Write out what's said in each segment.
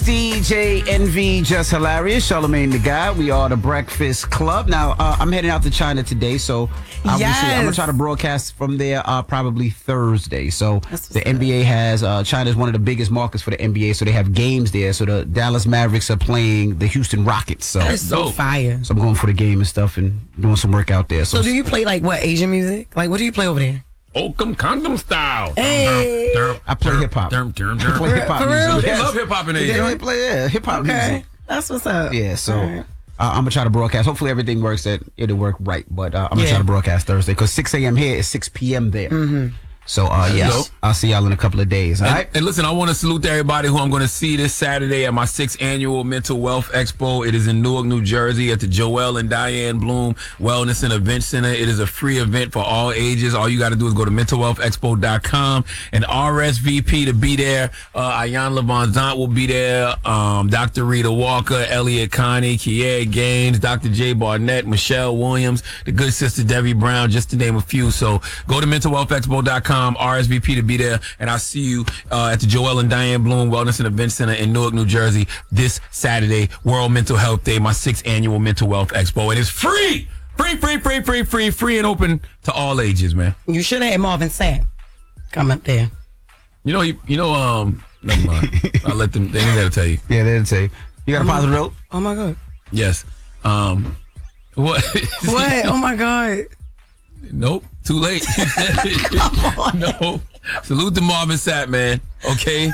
DJ NV, Just Hilarious, Charlamagne the Guy. We are the Breakfast Club. Now, I'm heading out to China today, so I'm going to try to broadcast from there probably Thursday. So the NBA has, China is one of the biggest markets for the NBA, so they have games there. So the Dallas Mavericks are playing the Houston Rockets. So that's so fire. So I'm going for the game and stuff and doing some work out there. So do you play like what, Asian music? Like what do you play over there? Oakham Condom style. Hey. I play hip hop. I play hip hop music. They love hip hop in Asia. They play hip hop music. That's what's up. Yeah, so I'm going to try to broadcast. Hopefully everything works, that it'll work right. But I'm going to try to broadcast Thursday because 6 a.m. here is 6 p.m. there. Mm-hmm. So, yes, I'll see y'all in a couple of days, all right? And listen, I want to salute everybody who I'm going to see this Saturday at my 6th annual Mental Wealth Expo. It is in Newark, New Jersey at the Joel and Diane Bloom Wellness and Event Center. It is a free event for all ages. All you got to do is go to mentalwealthexpo.com and RSVP to be there. Ayan Levanzant will be there. Dr. Rita Walker, Elliot Connie, Kier Gaines, Dr. Jay Barnett, Michelle Williams, the good sister Debbie Brown, just to name a few. So go to mentalwealthexpo.com. RSVP to be there, and I'll see you at the Joel and Diane Bloom Wellness and Event Center in Newark, New Jersey this Saturday, World Mental Health Day, my 6th annual Mental Wealth Expo. It is free and open to all ages, man. You should have had Marvin Sapp come up there. Never mind. I'll let them, they didn't have to tell you. Yeah, they didn't tell you. You got a positive note? Oh my God. Yes. What? What? Oh my God. Nope. Too late. Come on. No. Salute to Marvin Sapp, man. Okay.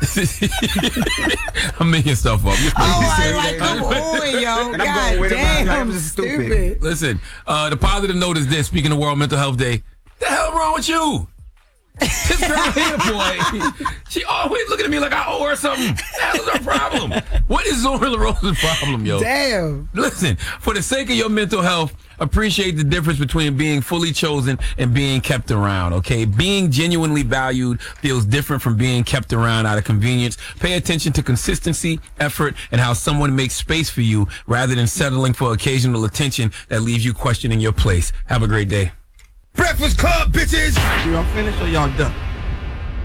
I'm making stuff up. Come on, yo. God damn, stupid. Listen, the positive note is this. Speaking of World Mental Health Day, the hell wrong with you? This girl here, boy, she always looking at me like I owe her something. That was her problem. What is Zora Rose's problem, yo? Damn. Listen, for the sake of your mental health, appreciate the difference between being fully chosen and being kept around, okay? Being genuinely valued feels different from being kept around out of convenience. Pay attention to consistency, effort, and how someone makes space for you rather than settling for occasional attention that leaves you questioning your place. Have a great day. Breakfast Club, bitches! Y'all finished or y'all done?